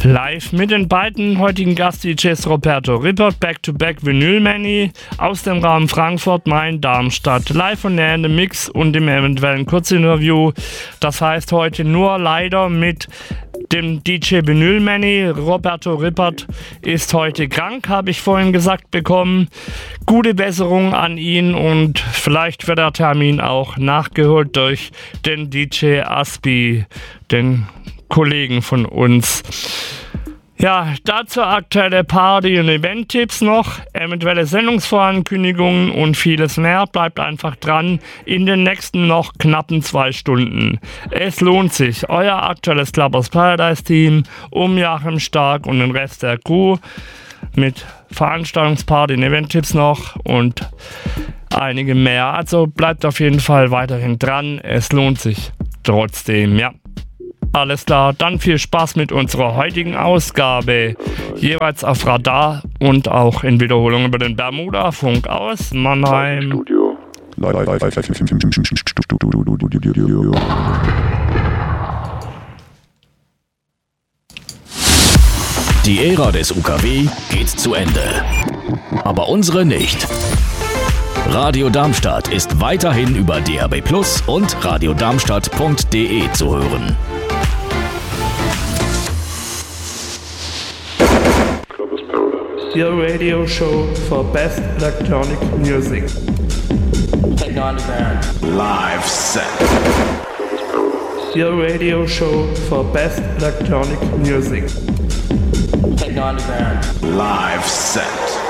Live mit den beiden heutigen Gast-DJs Roberto Rippert, Back-to-Back Vinyl Manny aus dem Raum Frankfurt, Main, Darmstadt. Live und näher in dem Mix und im eventuellen Kurzinterview. Das heißt heute nur leider mit dem DJ Vinyl Manny. Roberto Rippert ist heute krank, habe ich vorhin gesagt bekommen. Gute Besserung an ihn und vielleicht wird der Termin auch nachgeholt durch den DJ Aspi, den Kollegen von uns. Ja, dazu aktuelle Party- und Event-Tipps noch, eventuelle Sendungsvorankündigungen und vieles mehr. Bleibt einfach dran in den nächsten noch knappen 2 Stunden. Es lohnt sich. Euer aktuelles Clubbers Paradise Team um Joachim Stark und den Rest der Crew mit Veranstaltungsparty- und Event-Tipps noch und einige mehr. Also bleibt auf jeden Fall weiterhin dran. Es lohnt sich trotzdem, ja. Alles klar, dann viel Spaß mit unserer heutigen Ausgabe. Jeweils auf Radar und auch in Wiederholung über den Bermuda-Funk aus Mannheim. Die Ära des UKW geht zu Ende. Aber unsere nicht. Radio Darmstadt ist weiterhin über DAB+ und radiodarmstadt.de zu hören. Your radio show for best electronic music. Techno Underground. Live set. Your radio show for best electronic music. Techno Underground. Live set.